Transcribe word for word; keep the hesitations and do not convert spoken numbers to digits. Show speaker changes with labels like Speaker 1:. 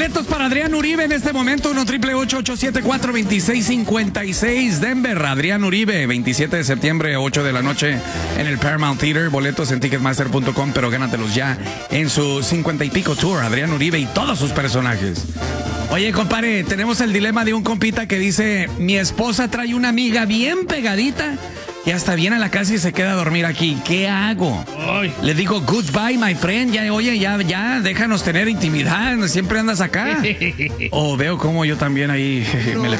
Speaker 1: boletos para Adrián Uribe en este momento. uno triple ocho, ocho siete cuatro, dos seis cinco seis. Denver, Adrián Uribe, veintisiete de septiembre, ocho de la noche en el Paramount Theater. Boletos en ticketmaster punto com, pero gánatelos ya en su cincuenta y pico tour. Adrián Uribe y todos sus personajes. Oye, compadre, tenemos el dilema de un compita que dice: mi esposa trae una amiga bien pegadita y hasta viene a la casa y se queda a dormir aquí. ¿Qué hago? Ay. Le digo, goodbye, my friend. Ya, oye, ya, ya, déjanos tener intimidad. Siempre andas acá. O veo como yo también ahí me le